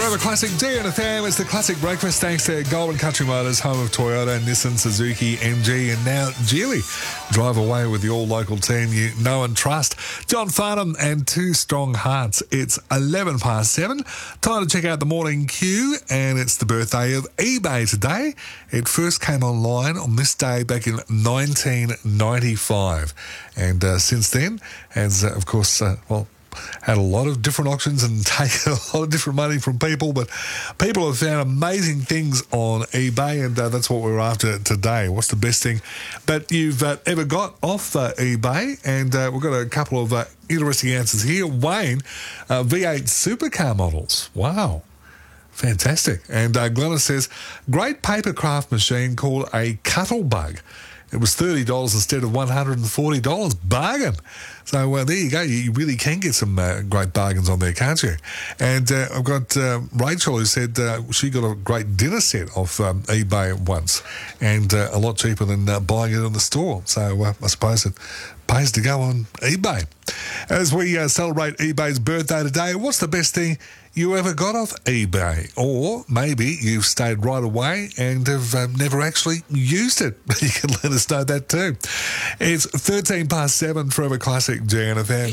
Forever Classic DNFM. It's the classic breakfast thanks to Golden Country Motors, home of Toyota, Nissan, Suzuki, MG, and now Geely. Drive away with the all-local team you know and trust. John Farnham and Two Strong Hearts. It's 11 past 7. Time to check out the morning queue, and it's the birthday of eBay today. It first came online on this day back in 1995. And since then has, of course, had a lot of different auctions and taken a lot of different money from people, but people have found amazing things on eBay, and that's what we're after today. What's the best thing that you've ever got off eBay? And we've got a couple of interesting answers here. Wayne, V8 supercar models. Wow. Fantastic. And Glennis says, great paper craft machine called a Cuttlebug. It was $30 instead of $140. Bargain. So there you go. You really can get some great bargains on there, can't you? And I've got Rachel who said she got a great dinner set off eBay once, and a lot cheaper than buying it in the store. So I suppose it pays to go on eBay. As we celebrate eBay's birthday today, what's the best thing you ever got off eBay? Or maybe you've stayed right away and have never actually used it. You can let us know that too. It's 13 past 7, Forever Classic JNFM.